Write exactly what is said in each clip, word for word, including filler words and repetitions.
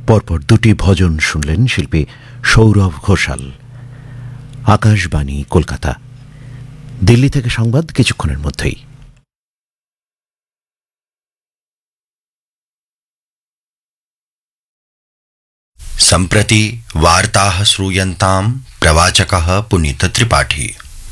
পরপর দুটি ভজন শুনলেন শিল্পী সৌরভ ঘোষাল। আকাশবাণী কলকাতা। দিল্লি থেকে সংবাদ কিছুক্ষণের মধ্যেই। सम्प्रति वार्ताः श्रूयन्तां प्रवाचकः पुनीत त्रिपाठी।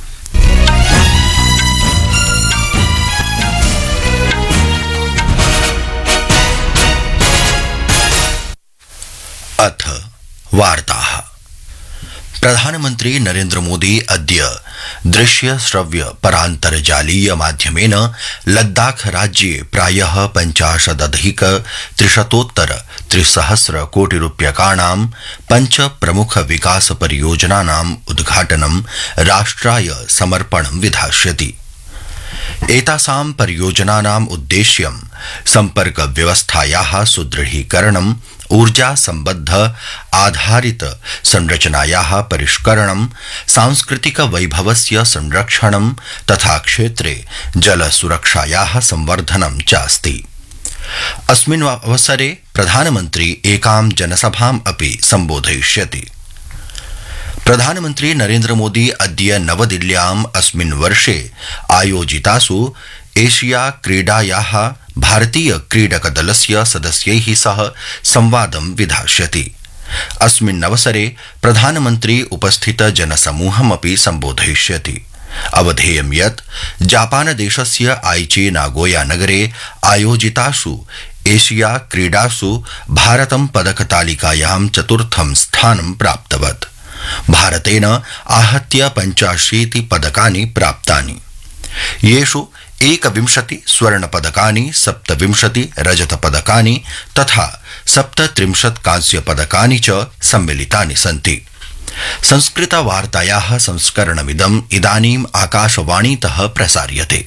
अथ वार्ताः। प्रधानमन्त्री नरेन्द्र मोदी अद्य दृश्य श्रव्य परान्तर्जालीय माध्यमेन लद्दाख राज्ये प्रायः पञ्चाशदधिक त्रिशतोत्तर त्रिसहस्र कोटि रूप्यकाणां पञ्च प्रमुख विकास परियोजनानाम् उद्घाटनं राष्ट्राय समर्पणं विधास्यति। एतासां परियोजनानाम् उद्देश्यं सम्पर्क व्यवस्थायाः सुदृढीकरणं, ऊर्जा संबद्ध आधारित संरचनायाः परिष्करणं, सांस्कृतिक वैभवस्य संरक्षणं तथा क्षेत्रे जल सुरक्षायाः संवर्धनं चास्ति। अस्मिन् अवसरे प्रधानमन्त्री एकां जनसभाम् अपि सम्बोधयिष्यति। प्रधानमन्त्री नरेन्द्र मोदी अद्य नवदिल्ल्याम् अस्मिन् वर्षे आयोजितासु एशिया क्रीडायाः भारतीय क्रीडकदलस्य सदस्यैः सह संवादं विधास्यति। अस्मिन् अवसरे प्रधानमन्त्री उपस्थित जनसमूहमपि सम्बोधयिष्यति। अवधेयं यत् जापानदेशस्य आइची नागोया नगरे आयोजितासु एशिया क्रीडासु भारतं पदकतालिकायां चतुर्थं स्थानं प्राप्तवत्। भारतेन आहत्य पञ्चाशीति पदकानि प्राप्तानि, येषु एकविंशति स्वर्णपदकानि, सप्तविंशति रजतपदकानि तथा सप्तत्रिंशत् कांस्यपदकानि च सम्मिलितानि सन्ति। संस्कृतवार्तायाः संस्करणमिदम् इदानीम् आकाशवाणीतः प्रसार्यते।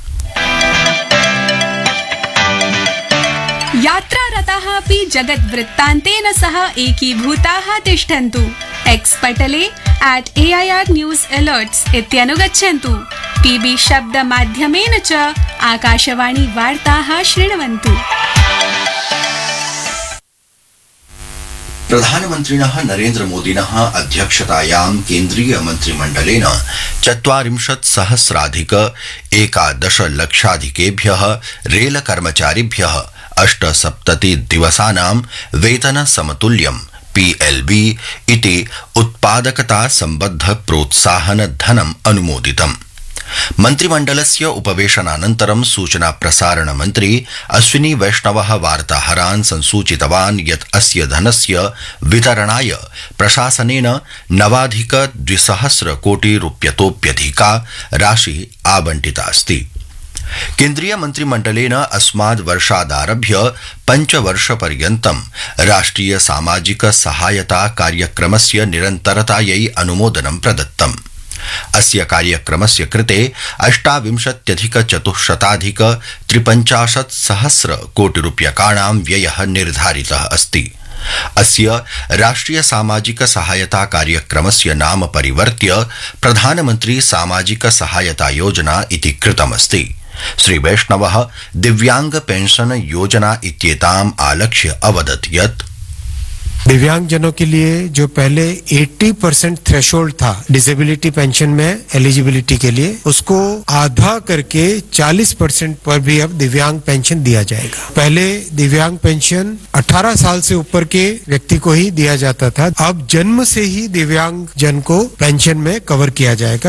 यात्रारताः अपि जगद्वृत्तान्तेन सह एकीभूताः तिष्ठन्तु। X Patle eight A I R news alerts इत्यनुगच्छन्तु। TV शब्द माध्यमेन च आकाशवाणी वार्ताः शृण्वन्तु। प्रधानमन्त्रिणः नरेन्द्र मोदिनः अध्यक्षतायां केन्द्रीय मन्त्रिमण्डलेन चत्वारिंशत् सहस्राधिक एकादश लक्षाधिकेभ्यः रेल कर्मचारिभ्यः अष्टसप्तति दिवसानां वेतन समतुल्यं पी एल बी इति उत्पादकता संबद्ध प्रोत्साहन धनम् अनुमोदितम्। मन्त्रिमण्डलस्य उपवेशनानन्तरं सूचना प्रसारण मन्त्री अश्विनी वैष्णवः वार्ताहरान् संसूचितवान् यत् अस्य धनस्य वितरणाय प्रशासनेन नवाधिक द्विसहस्र कोटि रूप्यतोप्यधिका राशि आवंटितास्ति। केन्द्रीय मन्त्रिमण्डलेन अस्माद् वर्षादारभ्य पञ्चवर्षपर्यन्तं राष्ट्रिय सामाजिक सहायता कार्यक्रमस्य निरन्तरतायै अनुमोदनं प्रदत्तम्। अस्य कार्यक्रमस्य कृते अष्टाविंशत्यधिक चतुश्शताधिक त्रिपञ्चाशत् सहस्र कोटि रूप्यकाणां व्ययः निर्धारितः अस्ति। अस्य राष्ट्रिय सामाजिक सहायता कार्यक्रमस्य नाम परिवर्त्य प्रधानमन्त्री सामाजिक सहायता योजना इति कृतमस्ति। श्री वैष्णवः दिव्यांग पेंशन योजना इत्येताम् आलक्ष्य अवदत् यत् दिव्यांगजनों के लिए जो पहले अस्सी परसेंट थ्रेशोल्ड था डिसेबिलिटी पेंशन में एलिजिबिलिटी के लिए, उसको आधा करके चालीस परसेंट पर भी अब दिव्यांग पेंशन दिया जाएगा। पहले दिव्यांग पेंशन अठारह साल से ऊपर के व्यक्ति को ही दिया जाता था, अब जन्म से ही दिव्यांग जन को पेंशन में कवर किया जाएगा।